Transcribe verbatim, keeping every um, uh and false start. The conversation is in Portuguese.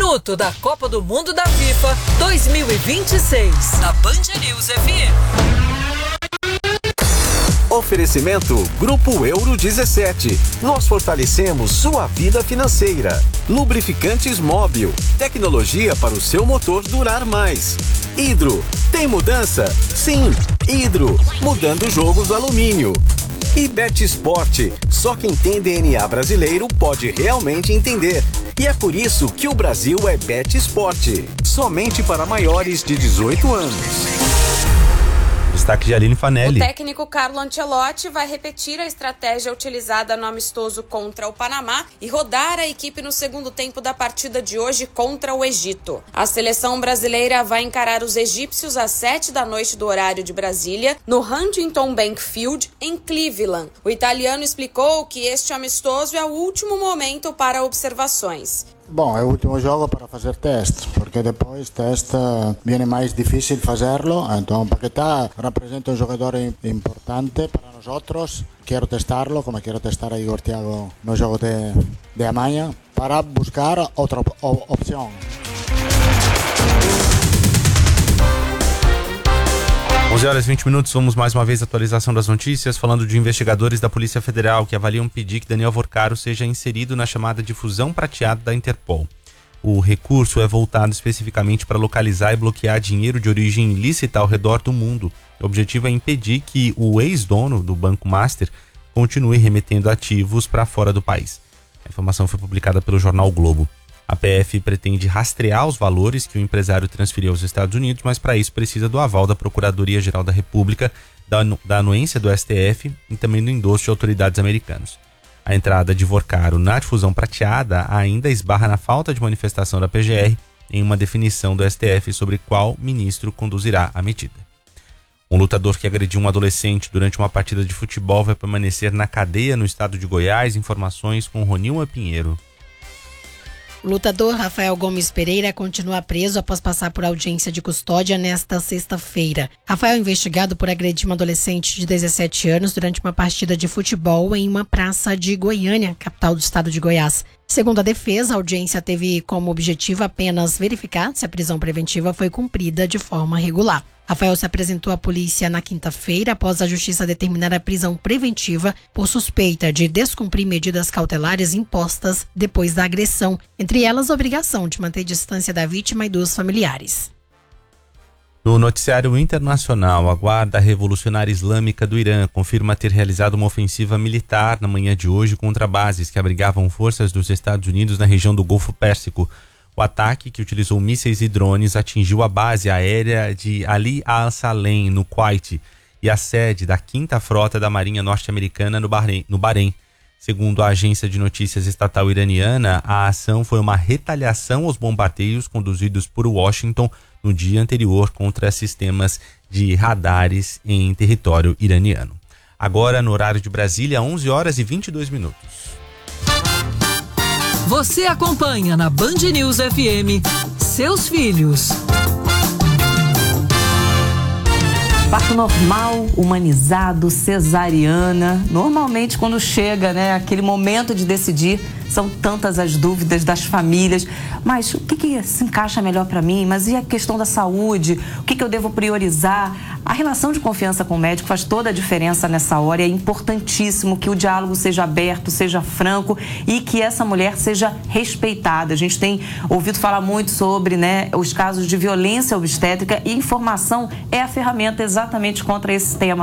minuto da Copa do Mundo da FIFA dois mil e vinte e seis, na Band News F M. Oferecimento Grupo Euro dezessete. Nós fortalecemos sua vida financeira. Lubrificantes Móbil. Tecnologia para o seu motor durar mais. Hidro. Tem mudança? Sim. Hidro. Mudando jogos do alumínio. E Bet Sport. Só quem tem D N A brasileiro pode realmente entender. E é por isso que o Brasil é Bet Sport. Somente para maiores de dezoito anos. Destaque de Aline Fanelli. O técnico Carlo Ancelotti vai repetir a estratégia utilizada no amistoso contra o Panamá e rodar a equipe no segundo tempo da partida de hoje contra o Egito. A seleção brasileira vai encarar os egípcios às sete da noite do horário de Brasília, no Huntington Bank Field, em Cleveland. O italiano explicou que este amistoso é o último momento para observações. Bom, é o último jogo para fazer teste, porque depois teste viene mais difícil fazerlo. Então, Paquetá representa um jogador importante para nós outros. Quero testá-lo, como quero testar a Igor Thiago no jogo de, de amanhã, para buscar outra op- opção. onze horas e vinte minutos, vamos mais uma vez à atualização das notícias, falando de investigadores da Polícia Federal que avaliam pedir que Daniel Vorcaro seja inserido na chamada de fusão prateada da Interpol. O recurso é voltado especificamente para localizar e bloquear dinheiro de origem ilícita ao redor do mundo. O objetivo é impedir que o ex-dono do Banco Master continue remetendo ativos para fora do país. A informação foi publicada pelo jornal o Globo. A P F pretende rastrear os valores que o empresário transferiu aos Estados Unidos, mas para isso precisa do aval da Procuradoria-Geral da República, da, da anuência do S T F e também do endosso de autoridades americanas. A entrada de Vorcaro na difusão prateada ainda esbarra na falta de manifestação da P G R em uma definição do S T F sobre qual ministro conduzirá a medida. Um lutador que agrediu um adolescente durante uma partida de futebol vai permanecer na cadeia no estado de Goiás. Informações com Ronilma Pinheiro. O lutador Rafael Gomes Pereira continua preso após passar por audiência de custódia nesta sexta-feira. Rafael é investigado por agredir uma adolescente de dezessete anos durante uma partida de futebol em uma praça de Goiânia, capital do estado de Goiás. Segundo a defesa, a audiência teve como objetivo apenas verificar se a prisão preventiva foi cumprida de forma regular. Rafael se apresentou à polícia na quinta-feira após a justiça determinar a prisão preventiva por suspeita de descumprir medidas cautelares impostas depois da agressão, entre elas a obrigação de manter distância da vítima e dos familiares. No noticiário internacional, a Guarda Revolucionária Islâmica do Irã confirma ter realizado uma ofensiva militar na manhã de hoje contra bases que abrigavam forças dos Estados Unidos na região do Golfo Pérsico. O ataque, que utilizou mísseis e drones, atingiu a base aérea de Ali Al-Salem, no Kuwait, e a sede da quinta Frota da Marinha Norte-Americana no Bahrein, no Bahrein. Segundo a agência de notícias estatal iraniana, a ação foi uma retaliação aos bombardeios conduzidos por Washington no dia anterior contra sistemas de radares em território iraniano. Agora, no horário de Brasília, onze horas e vinte e dois minutos. Você acompanha na Band News F M seus filhos. Parto normal, humanizado, cesariana. Normalmente, quando chega, né, aquele momento de decidir, são tantas as dúvidas das famílias. Mas o que, que se encaixa melhor para mim? Mas e a questão da saúde? O que, que eu devo priorizar? A relação de confiança com o médico faz toda a diferença nessa hora. E é importantíssimo que o diálogo seja aberto, seja franco e que essa mulher seja respeitada. A gente tem ouvido falar muito sobre, né, os casos de violência obstétrica, e informação é a ferramenta exatamente contra esse tema.